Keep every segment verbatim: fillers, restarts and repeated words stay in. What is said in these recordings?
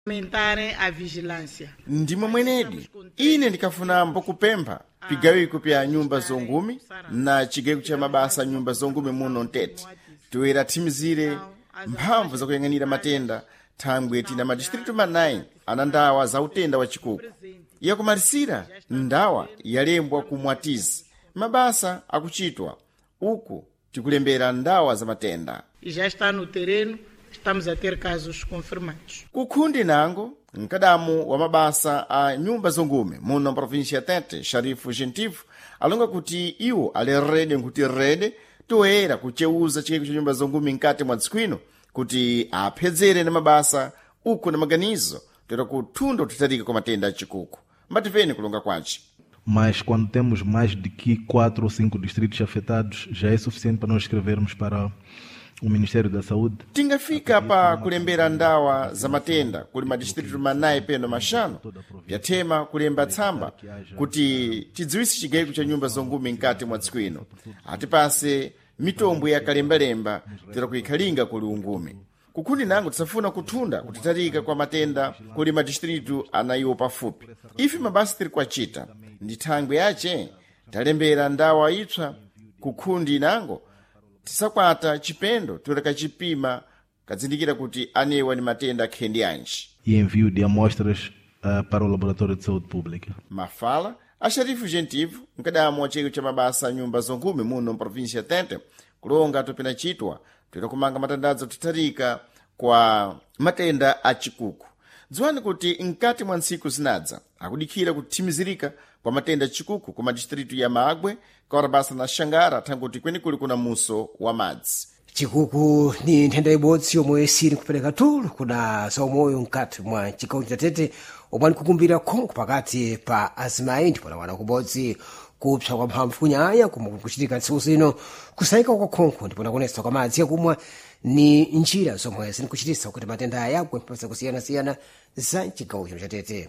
aumentarem a vigilância. Ndimo mwenedi ine ndikafuna mbokupempha pigawiko pya nyumba zongumi na chigeko cha mabasa nyumba zongumi muno Ntete toera timizire mphamvu zakuyang'anira matenda thangwe tina madistritu manayi ana ndawa za utenda wa chikuku yakumarisira ndawa yalembwa ku Mwatizi mabasa akuchitwa uku tikulembera ndawa za matenda. E já está no terreno, estamos a ter casos confirmados. Kukhundi nango mkadamu wa mabasa a nyumba zongume muno província ya Tete Sharifu Gentivo alonga kuti iwo alerede nkuti rede toera kucheuza chikeko cha nyumba zongume nkati mwa tsikwino kuti aphedzere na mabasa uku na maganizo toera kuthunda kutitarika kwa matenda a chikuku. Mativeni kulonga kwaci. Mas quando temos mais de que quatro ou cinco distritos afetados, já é suficiente para nós escrevermos para o Ministério da Saúde. Tingafika pa kulembera ndawa za matenda kuli madistritu manayi peno mashanu pyathema kulemba tsamba kuti tidziwise chigeko cha nyumba zongume nkati mwa tsikwino atipase mitombo yakalembalemba tera kuikhalinga kuli ungume. Kukhundi nango tisafuna kuthunda kutitarika kwa matenda kuli madistritu anayiwo pafupi. Ife mabasa tiri kwachita ndi thangwe yace talembera ndawa ipsa kukhundi nango tisakwata chipendo toera kachipima kadzindikira kuti anewa ni matenda akhendi anji. E envio de amostras uh, para o Laboratório de Saúde Pública. Mafala a Sharifu Gentivo mkadamu wa chikeko cha mabasa nyumba zongume muno província ya Tete kulonga topena chitwa toera kumanga matandazo titarika kwa matenda a chikuku. Dziwani kuti nkati mwa ntsiku zinadza akudikira kuthimizirika kwa matenda a chikuku ku madistritu ya Magwe kawarabasa na Xangara thanguti kwenikuli kuna muso wa madzi. Chikuku ni nthenda ibodzi yomwe sili kupereka tulo kuna zaumoyo nkati mwa chigawo cha Tete omwe nikukumbira khonkho pakati pa azimayi ndipo wana kubodzi kupsa kwa mphamvu kunyaya kumwe kuchitika ntsiku zino kusayika kwa khonkho ndipo nakuonesa kwa madzi yakumwa ni njira zomwe zinikuchitisa kuti matenda ayagwe mpasa kusiyana-siyana za chigawo cha Tete.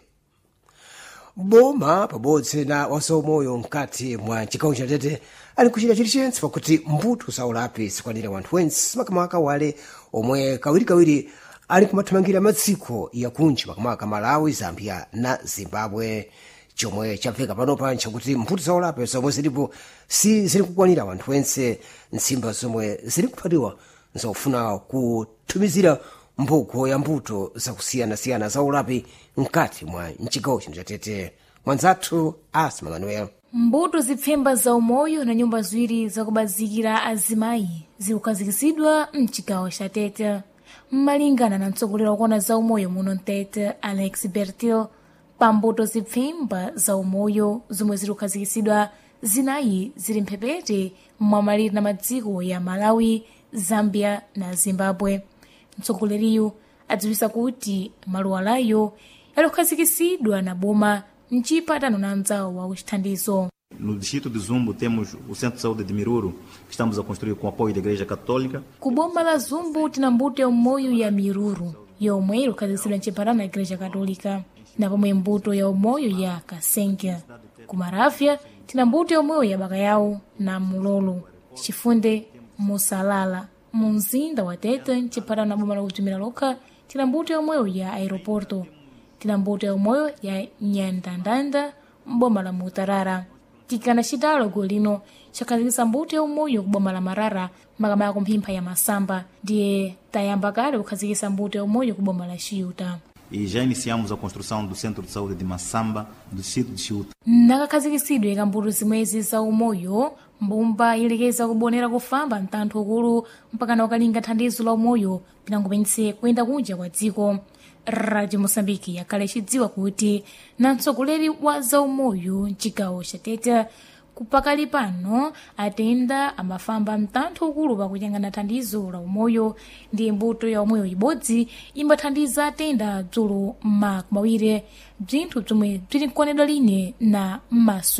Boma pabodzi na wasaumoyo nkati mwa chigawo cha Tete ali kuchita chilichonse pakuti mbuto za ulapi zikwanira wanthu wense makamaka wale omwe kawirikawiri ali kumathamangira madziko yakunja makamaka Malawi, Zambia na Zimbabwe. Chomwe chamveka panopa nchakuti mbuto za ulapi zomwe zilipo si zili kukwanira wanthu wense nsimba zomwe zili kuphatiwa zofuna kuthumizira mbuko ya mbuto zakusiyana-siyana za ulapi nkati mwa mchigawo cha Tete. Mwanzathu Asma Manuel. Mbuto zipfemba za umoyo na nyumba ziwiri zakubazikira azimayi zikukhazikitsidwa mchigawo cha Tete. Malingana na mtsogoleri wakuona za umoyo muno Tete Alex Bertil, pa mbuto zipfemba za umoyo zomwe zikukhazikitsidwa zinayi zili mphepete mwamalire na madziko ya Malawi, Zambia na Zimbabwe. Mtsogoleriyu adziwisa kuti malo alayo yalikukhazikisidwa na boma mchipatano na mzawo wa uchithandizo. No distrito de Zumbo temos o Centro de Saúde de Miruro, que estamos a construir com o apoio da Igreja Católica. Ku boma la Zumbo tina mbuto ya umoyo ya Miruro yomwe ilikukhazikisidwa mchipatano na Igreja Católica na pomwe mbuto ya umoyo ya Kasenga. Ku Maravya tina mbuto ya umoyo ya Bakayawu na Mulolo, Chifunde, Musalala. Mumzinda wa Tete mchipatano na boma la kutumira lokha tina mbuto ya umoyo ya Aeroporto, tina mbuto ya umoyo ya Nyandandanda mboma la Mutarara. Tikana chitalo golino chakhazikitsa mbuto ya umoyo kuboma la Marara makamaka kumphempha ya Masamba ndiye tayamba kale kukhazikitsa mbuto ya umoyo kuboma la Chiuta. E já iniciamos a construção do Centro de Saúde de Massamba, do distrito de Chiuta. Nakakhazikitsidwe ka mbuto zimwezi za umoyo mbumba ilekeza kubonera kufamba mtantho ukulu mpaka na ukalinga thandizo la umoyo pinangopense kuyenda kunja kwa dziko. Radio Mosambiki yakale chidziwa kuti na mtsogoleri wa za umoyo mchigawo cha Tete kupakali pano atenda amafamba mtantho ukulu pakuyang'ana thandizo la umoyo ndi mbuto ya umoyo ibodzi imbathandiza atenda dzulo mmaku mawire bzinthu bzomwe bzili nkuonedwa line na m'maso